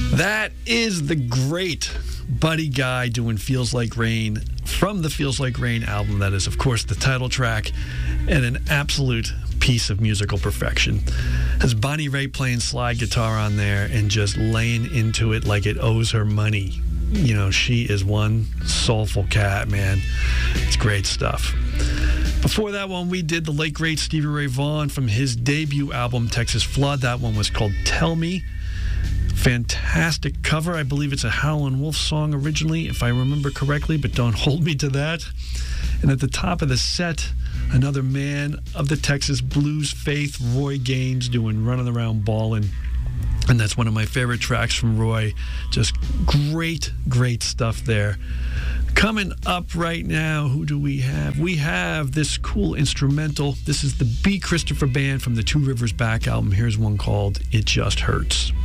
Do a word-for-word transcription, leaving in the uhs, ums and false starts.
That is the great Buddy Guy doing Feels Like Rain from the Feels Like Rain album. That is, of course, the title track and an absolute piece of musical perfection. Has Bonnie Raitt playing slide guitar on there and just laying into it like it owes her money. You know, she is one soulful cat, man. It's great stuff. Before that one, we did the late, great Stevie Ray Vaughan from his debut album, Texas Flood. That one was called Tell Me. Fantastic cover. I believe it's a Howlin' Wolf song originally, if I remember correctly, but don't hold me to that. And at the top of the set, another man of the Texas blues faith, Roy Gaines, doing Running Around Ballin'. And that's one of my favorite tracks from Roy. Just great, great stuff there. Coming up right now, who do we have? We have this cool instrumental. This is the B. Christopher Band from the Two Rivers Back album. Here's one called It Just Hurts.